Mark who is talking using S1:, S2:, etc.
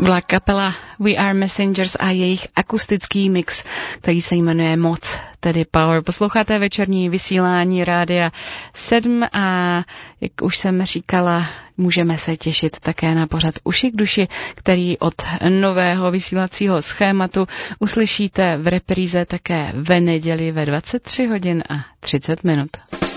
S1: Byla kapela We Are Messengers a jejich akustický mix, který se jmenuje Moc, tedy Power. Posloucháte večerní vysílání Rádia 7 a jak už jsem říkala, můžeme se těšit také na pořad Uši k duši, který od nového vysílacího schématu uslyšíte v repríze také ve neděli ve 23 hodin a 30 minut.